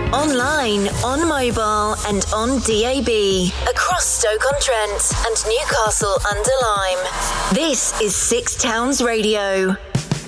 Online, on mobile and on DAB. Across Stoke-on-Trent and Newcastle under Lyme. This is Six Towns Radio.